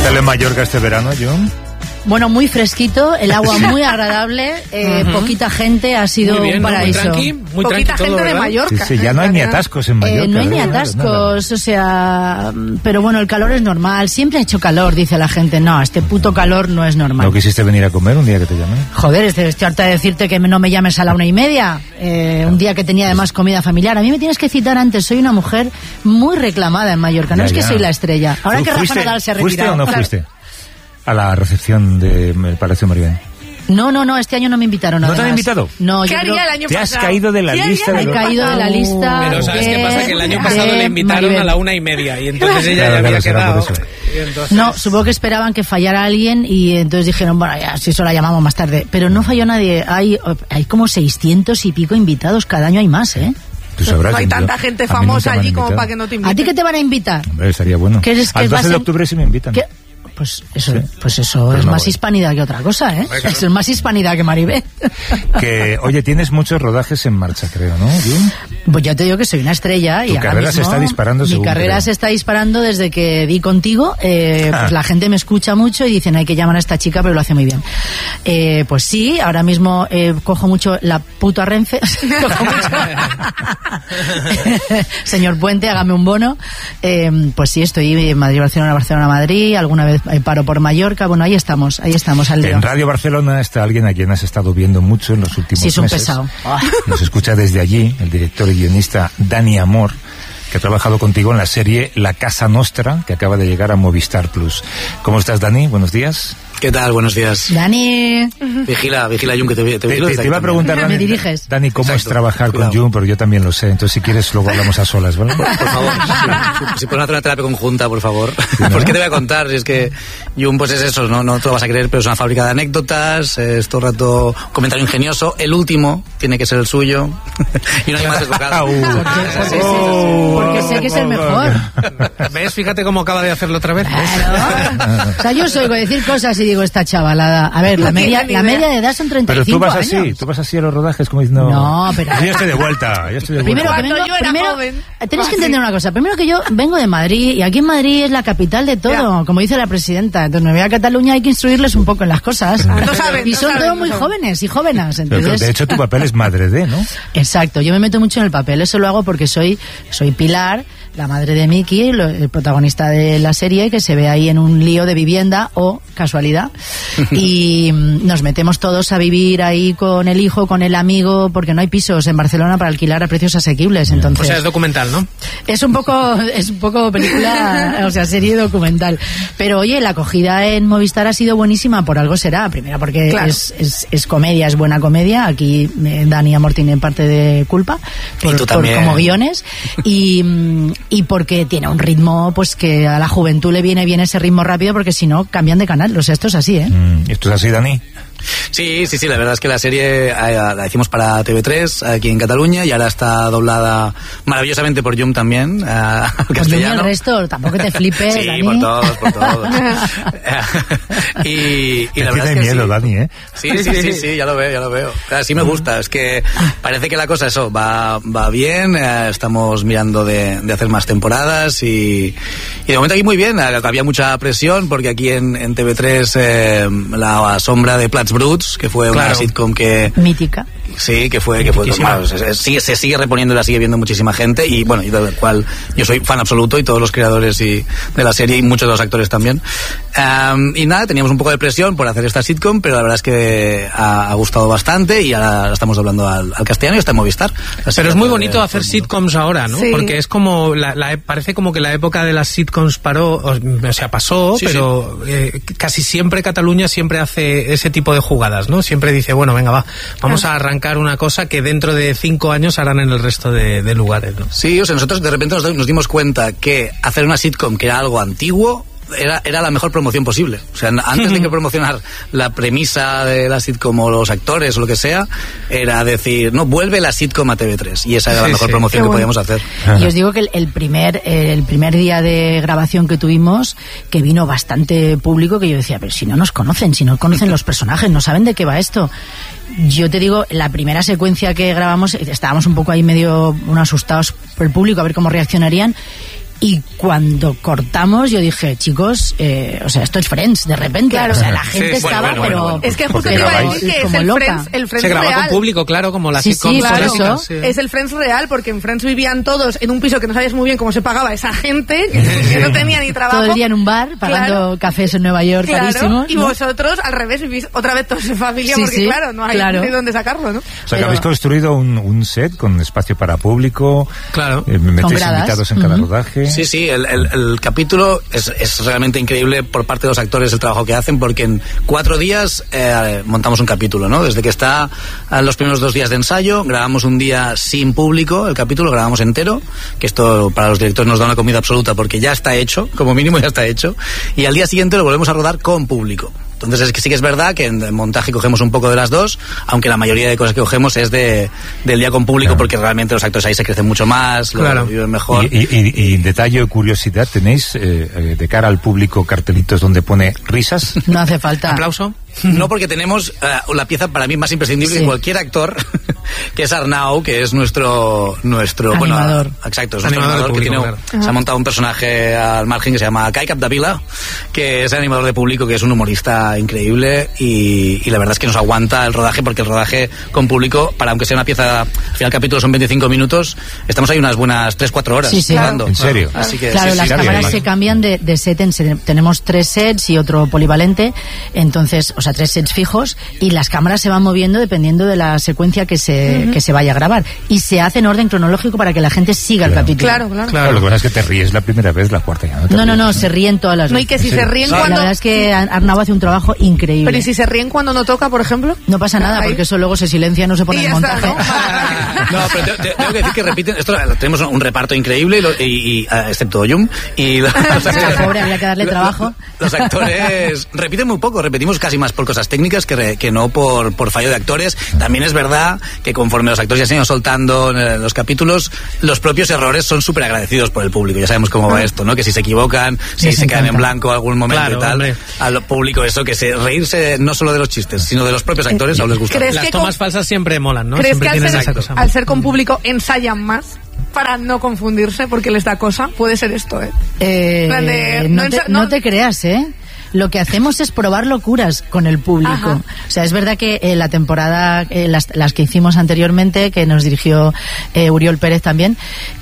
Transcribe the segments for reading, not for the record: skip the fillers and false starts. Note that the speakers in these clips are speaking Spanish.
tal en Mallorca este verano, Jun? Bueno, muy fresquito, el agua muy agradable, poquita gente, ha sido bien, un paraíso. Muy poquita todo, gente ¿verdad? de Mallorca. Sí, ya no hay ni atascos en Mallorca. No hay ni atascos, o sea, pero bueno, el calor es normal, siempre ha hecho calor, dice la gente. No, este puto calor no es normal. ¿No quisiste venir a comer un día que te llamé? Joder, estoy harta de decirte que no me llames a la 1:30, un día que tenía además comida familiar. A mí me tienes que citar antes, soy una mujer muy reclamada en Mallorca, no es que soy la estrella. Ahora que Rafa Nadal se ha retirado. ¿Fuiste o no fuiste a la recepción del Palacio Maribén? No, este año no me invitaron. ¿No además. te han invitado? No, ¿Qué haría el año te pasado? has caído de la lista. He caído de la lista. Pero ¿sabes qué pasa? Que el año pasado de le invitaron Maribel. a la 1:30 y entonces ella Claro, ya había será quedado. por eso. Y entonces... No, supongo que esperaban que fallara alguien y entonces dijeron, bueno, ya, si eso la llamamos más tarde. Pero no falló nadie. Hay como 600 y pico invitados. Cada año hay más, ¿eh? Tú sabrás, No hay tanta gente famosa allí como para que no te inviten. ¿A ti qué te van a invitar? Hombre, estaría bueno. Al 12 de octubre sí me invitan. Pues eso, Sí. Pero es no más hispanidad que otra cosa, ¿eh? Eso es más hispanidad que Maribel. Oye, tienes muchos rodajes en marcha, creo, ¿no, Jun? Pues yo te digo que soy una estrella. Tu y ahora carrera mismo se está disparando, Mi según carrera creo. se está disparando desde que di contigo. Pues la gente me escucha mucho y dicen, hay que llamar a esta chica, pero lo hace muy bien. Pues sí, ahora mismo cojo mucho la puta Renfe. Cojo mucho. Señor Puente, hágame un bono. Pues sí, estoy en Madrid, Barcelona, Madrid. Alguna vez paro por Mallorca. Bueno, ahí estamos al lío. En Radio Barcelona está alguien a quien has estado viendo mucho en los últimos meses. Sí, es un pesado. Nos escucha desde allí el director y guionista Dani Amor, que ha trabajado contigo en la serie La Casa Nostra, que acaba de llegar a Movistar Plus. ¿Cómo estás, Dani? Buenos días. ¿Qué tal? Buenos días. Dani. Vigila, Jun, que te iba a preguntar, Dani, me diriges. Dani, ¿cómo Exacto. es trabajar Cuidado. con Jun? Pero yo también lo sé. Entonces, si quieres, luego hablamos a solas, ¿vale? Por favor, si puedes hacer una terapia conjunta, por favor. ¿no? Porque te voy a contar, si es que Jun, pues es eso, no te lo vas a creer, pero es una fábrica de anécdotas, es todo el rato un comentario ingenioso, el último tiene que ser el suyo, y no hay más desbocado. Porque sé que es el mejor. ¿Ves? Fíjate cómo acaba de hacerlo otra vez. Claro. O sea, yo os oigo decir cosas y digo, esta chavalada. A ver, la media de edad son 35 Pero tú vas años. tú vas así a los rodajes como diciendo... No, pero... Yo estoy de vuelta, Primero que Cuando vengo, yo era joven. tenéis que entender una cosa. Primero que yo vengo de Madrid y aquí en Madrid es la capital de todo, como dice la presidenta. Entonces me voy a Cataluña, hay que instruirles un poco en las cosas. No saben, y no son saben, todos no muy saben. jóvenes y jóvenes. Pero, Entonces, de hecho, tu papel es madre de, ¿no? exacto, yo me meto mucho en el papel. Eso lo hago porque soy Pilar, la madre de Miki, el protagonista de la serie, que se ve ahí en un lío de vivienda o casualidad. Y nos metemos todos a vivir ahí con el hijo, con el amigo, porque no hay pisos en Barcelona para alquilar a precios asequibles. Entonces, O sea, es documental, ¿no? es un poco película, o sea, serie documental. Pero oye, la acogida en Movistar ha sido buenísima, por algo será. Primero porque Claro. es comedia, es buena comedia. Aquí Dani Amor tiene parte de culpa Y tú también. como guiones. Y porque tiene un ritmo, pues que a la juventud le viene bien ese ritmo rápido, porque si no, cambian de canal. O sea, esto es así, ¿eh? ¿Esto es así, Dani? Sí, la verdad es que la serie la hicimos para TV3 aquí en Cataluña y ahora está doblada maravillosamente por Jun también, al Pues yo y el castellano. resto, tampoco te flipes, Sí, Dani. por todos. y Te la verdad tiene es que miedo, sí. Dani, ¿eh? Sí, ya lo veo. Así me gusta, es que parece que la cosa, eso, va bien, estamos mirando de hacer más temporadas y de momento aquí muy bien, había mucha presión porque aquí en TV3 La Sombra de Plats Bruts, que fue una sitcom que... Mítica. Sí, que fue claro, se sigue reponiendo y la sigue viendo muchísima gente y bueno, y de la cual yo soy fan absoluto y todos los creadores de la serie y muchos de los actores también. Y nada, teníamos un poco de presión por hacer esta sitcom, pero la verdad es que ha gustado bastante y ahora la estamos doblando al castellano y está en Movistar. Pero es muy bonito hacer sitcoms ahora, ¿no? Sí. Porque es como, parece como que la época de las sitcoms pasó, Sí, pero casi siempre Cataluña siempre hace ese tipo de jugadas, ¿no? Siempre dice, bueno, venga, vamos a arrancar una cosa que dentro de 5 años harán en el resto de lugares, ¿no? Sí, o sea, nosotros de repente nos dimos cuenta que hacer una sitcom que era algo antiguo era la mejor promoción posible. O sea, antes de que promocionar la premisa de la sitcom o los actores o lo que sea, era decir, no, vuelve la sitcom a TV3. Y esa era la mejor promoción que podíamos hacer. Y os digo que el primer día de grabación que tuvimos, que vino bastante público, que yo decía, pero si no nos conocen, los personajes, no saben de qué va esto. Yo te digo, la primera secuencia que grabamos, estábamos un poco ahí medio asustados por el público, a ver cómo reaccionarían. Y cuando cortamos, yo dije, chicos, o sea, esto es Friends, de repente. Claro. O sea, la gente estaba, pero... Es que justo te iba a decir que es el Friends se grabó real. con público, claro, como la Sí, sitcom. sí, Claro, eso. Sí. es el Friends real, porque en Friends vivían todos en un piso que no sabías muy bien cómo se pagaba esa gente, que no tenía ni trabajo. Todo el día en un bar, pagando cafés en Nueva York, carísimos. Y ¿no? vosotros, al revés, vivís otra vez todos en familia, Sí, porque sí, claro, no hay de dónde sacarlo, ¿no? O sea, que habéis construido un set con espacio para público. Claro. Metéis gradas. invitados en cada rodaje. Sí, el capítulo es realmente increíble por parte de los actores el trabajo que hacen, porque en 4 días montamos un capítulo, ¿no? Desde que está a los primeros 2 días de ensayo, grabamos un día sin público, el capítulo lo grabamos entero, que esto para los directores nos da una comida absoluta porque ya está hecho, como mínimo ya está hecho, y al día siguiente lo volvemos a rodar con público. Entonces es que sí que es verdad que en montaje cogemos un poco de las dos, aunque la mayoría de cosas que cogemos es del día con público, claro, porque realmente los actores ahí se crecen mucho más, claro, lo viven mejor. Y detalle o curiosidad, ¿tenéis de cara al público cartelitos donde pone risas? No hace falta. ¿Aplauso? No, porque tenemos la pieza para mí más imprescindible de cualquier actor, que es Arnau, que es nuestro animador. Bueno, exacto, es nuestro animador, público, que tiene, se ha montado un personaje al margen que se llama Kai Capdevila, que es el animador de público, que es un humorista increíble, y la verdad es que nos aguanta el rodaje, porque el rodaje con público, para aunque sea una pieza, al final el capítulo son 25 minutos, estamos ahí unas buenas 3-4 horas. Sí, sí. Claro. ¿En serio? Así que, claro, sí, las cámaras se cambian de set en set. Tenemos 3 sets y otro polivalente, entonces, o sea, 3 sets fijos, y las cámaras se van moviendo dependiendo de la secuencia que se vaya a grabar, y se hace en orden cronológico para que la gente siga el capítulo. Claro. Lo que pasa es que te ríes la primera vez, la cuarta ya no te ríes, No, se ríen todas las No, veces. y que si se ríen La cuando... verdad es que Arnau hace un trabajo increíble. Pero ¿y si se ríen cuando no toca, por ejemplo? No pasa nada, porque eso luego se silencia, no se pone Y en ya está, montaje. No, pero tengo que decir que repiten, esto tenemos un reparto increíble, y excepto Yum, y los actores, Pobre, había que darle trabajo. Los actores repiten muy poco, repetimos casi más por cosas técnicas que no por fallo de actores. También es verdad que conforme los actores ya se han ido soltando en los capítulos, los propios errores son súper agradecidos por el público. Ya sabemos cómo va esto, ¿no? Que si se equivocan, si se caen en blanco algún momento, claro, y tal, hombre, al público eso, que reírse no solo de los chistes, sino de los propios actores, aún les gusta. Las tomas falsas siempre molan, ¿no? ¿Crees Siempre que al ser con público ensayan más para no confundirse porque les da cosa? Puede ser esto, No te creas, Lo que hacemos es probar locuras con el público. Ajá. O sea, es verdad que la temporada, las que hicimos anteriormente, que nos dirigió Uriol Pérez también,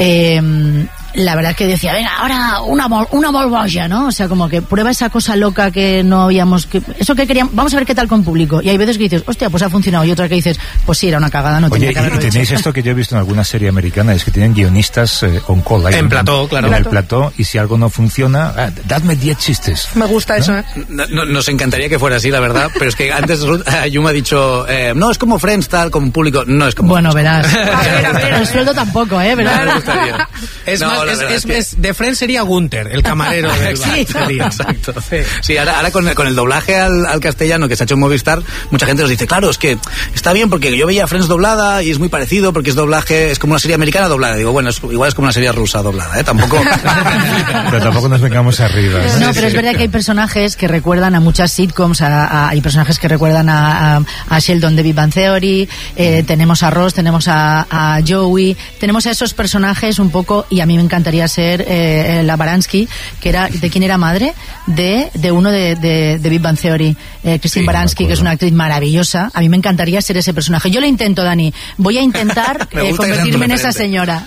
la verdad que decía, venga, ahora una bolbolla, ¿no? O sea, como que prueba esa cosa loca que no habíamos... eso que queríamos, vamos a ver qué tal con público. Y hay veces que dices, hostia, pues ha funcionado. Y otra que dices, pues sí, era una cagada, no tenía que haberlo hecho. Tenéis esto que yo he visto en alguna serie americana, es que tienen guionistas on call. En plató, claro. En el plató, y si algo no funciona, dadme 10 chistes. Me gusta, ¿no? Eso, Nos encantaría que fuera así, la verdad, pero es que antes Yuma ha dicho, no, es como Friends, tal, como público. No es como Bueno, Friends. verás. El sueldo tampoco, ¿verdad? Es más, de Friends sería Gunther, el camarero del bar. Sí, sería. Exacto. Sí, ahora con el doblaje al castellano que se ha hecho en Movistar, mucha gente nos dice, claro, es que está bien porque yo veía Friends doblada y es muy parecido porque es doblaje, es como una serie americana doblada. Digo, bueno, igual es como una serie rusa doblada, Tampoco... Pero tampoco nos vengamos arriba. No, pero es verdad que hay personajes que recuerdan a muchas sitcoms, hay personajes que recuerdan a Sheldon de Big Bang Theory, tenemos a Ross, tenemos a Joey, tenemos a esos personajes un poco, y a mí me encantaría ser la Baranski, que era, ¿de quién era madre? De uno de Big Bang Theory, Christine Baranski, que es una actriz maravillosa. A mí me encantaría ser ese personaje. Yo lo intento, Dani, voy a intentar convertirme en esa señora.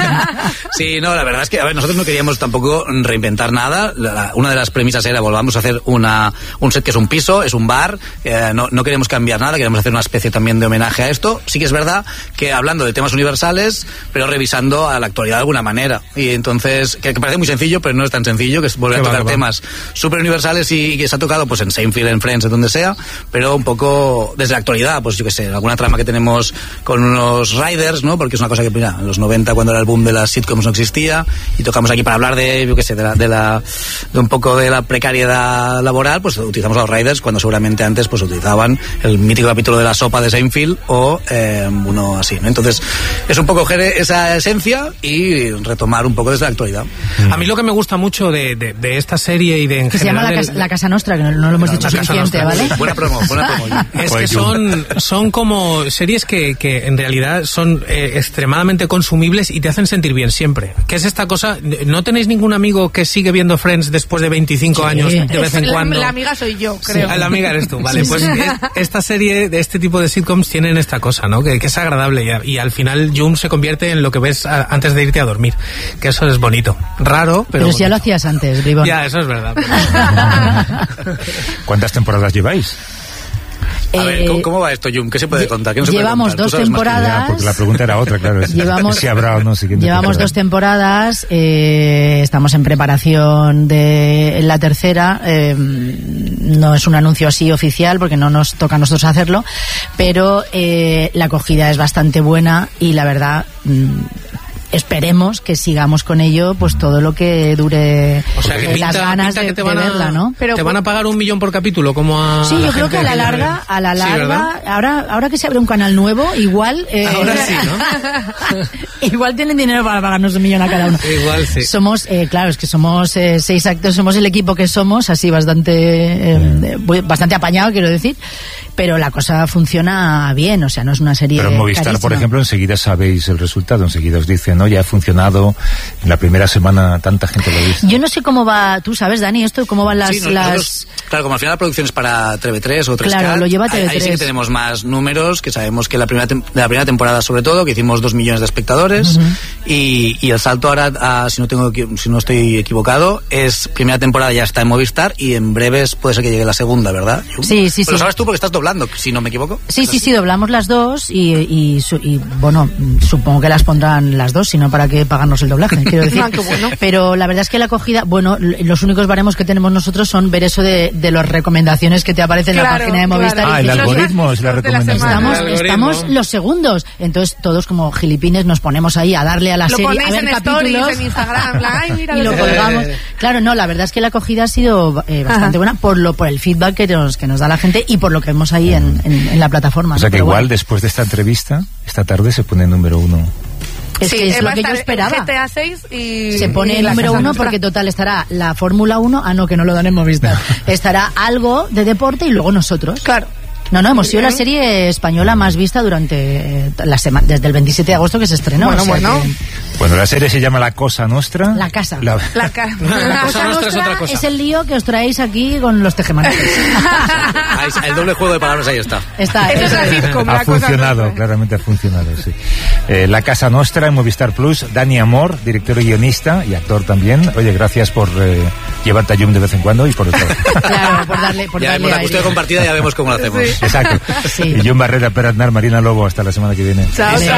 Sí, no, la verdad es que, a ver, nosotros no queríamos tampoco reinventar nada. Una de las premisas era, volvamos a hacer un set que es un piso, es un bar, no queremos cambiar nada, queremos hacer una especie también de homenaje a esto. Sí que es verdad que hablando de temas universales, pero revisando a la actualidad de alguna manera. Y entonces, que parece muy sencillo, pero no es tan sencillo, que es volver a tocar temas súper universales y que se ha tocado pues en Seinfeld, en Friends, en donde sea, pero un poco desde la actualidad, pues yo que sé, alguna trama que tenemos con unos riders, ¿no? Porque es una cosa que, mira, en los 90, cuando era el boom de las sitcoms, no existía, y tocamos aquí para hablar de, yo que sé, de un poco de la precariedad laboral, pues utilizamos a los riders cuando seguramente antes pues utilizaban el mítico capítulo de la sopa de Seinfeld o uno así, ¿no? Entonces, es un poco esa esencia y retomar informar un poco desde la actualidad. A mí lo que me gusta mucho de esta serie y de en que general... se llama La Casa Nostra, que no lo hemos dicho suficiente, ¿vale? Buena promo. Es que son como series que en realidad son extremadamente consumibles y te hacen sentir bien siempre. ¿Qué es esta cosa? ¿No tenéis ningún amigo que sigue viendo Friends después de 25 años de vez en cuando? La amiga soy yo, creo. Sí, la amiga eres tú, vale. Pues esta serie de este tipo de sitcoms tienen esta cosa, ¿no? Que es agradable y al final June se convierte en lo que ves antes de irte a dormir. Que eso es bonito. Raro, pero bonito. Ya lo hacías antes, Bribón. Ya, eso es verdad. ¿Cuántas temporadas lleváis? A ver, ¿cómo va esto, Jun? ¿Qué se puede contar? ¿Qué no se llevamos puede contar? 2 temporadas. Porque la pregunta era otra, claro. Si habrá o no siguiente llevamos temporada. 2 temporadas, estamos en preparación de la tercera. No es un anuncio así oficial porque no nos toca a nosotros hacerlo, pero la acogida es bastante buena y la verdad... esperemos que sigamos con ello pues todo lo que dure, o sea, que las ganas de verla, ¿no? Pero ¿te van a pagar $1 millón por capítulo? Como a sí, yo creo que a la larga, sí, ahora que se abre un canal nuevo, igual ahora sí, ¿no? igual tienen dinero para pagarnos $1 millón a cada uno. Igual sí. Somos, claro, es que somos 6 actores, somos el equipo que somos, así bastante apañado, quiero decir, pero la cosa funciona bien, o sea, no es una serie pero en Movistar, carísima. por ejemplo, enseguida sabéis el resultado, enseguida os dicen, ¿no? Ya ha funcionado, en la primera semana tanta gente lo ha visto. Yo no sé cómo va, tú sabes, Dani, esto, cómo van las... Sí, claro, como al final la producción es para TV3 o 3K, claro, lo lleva TV3. Ahí sí que tenemos más números, que sabemos que la primera temporada sobre todo, que hicimos 2 millones de espectadores, y el salto ahora, si no estoy equivocado, es primera temporada ya está en Movistar, y en breves puede ser que llegue la segunda, ¿verdad? Sí. Pero sabes tú porque estás doblando, si no me equivoco. Sí, doblamos las dos y bueno, supongo que las pondrán las dos, sino para qué pagarnos el doblaje, quiero decir. Qué bueno. Pero la verdad es que la acogida, bueno, los únicos baremos que tenemos nosotros son ver eso de las recomendaciones que te aparecen en la página de Movistar. Ah, el algoritmo es la recomendación. Estamos los segundos, entonces todos como gilipines nos ponemos ahí a darle a la serie, a ver en capítulos stories, en Instagram, y lo colgamos. Claro, no, la verdad es que la acogida ha sido bastante buena por el feedback que nos da la gente y por lo que vemos ahí en la plataforma. O sea que pero igual después de esta entrevista, esta tarde se pone número 1. Es que es lo que yo esperaba. GTA 6 y se pone el número 1 porque total estará la Fórmula 1, que no lo dan en Movistar. Estará algo de deporte y luego nosotros. Claro. No, hemos sido la serie española más vista durante la semana, desde el 27 de agosto que se estrenó. Bueno, la serie se llama La Cosa Nostra. La casa. La Cosa Nostra es otra cosa. Es el lío que os traéis aquí con los tejemanejes. El doble juego de palabras ahí está. Ha funcionado, claramente ha funcionado, sí. La Casa Nostra en Movistar Plus. Dani Amor, director y guionista y actor también. Oye, gracias por llevarte a Jum de vez en cuando y por eso. Claro, por darle ya vemos la cuestión compartida, ya vemos cómo lo hacemos. Sí. Exacto. Sí. Y Jun Barrera, Per Aznar, Marina Lobo, hasta la semana que viene. Chao.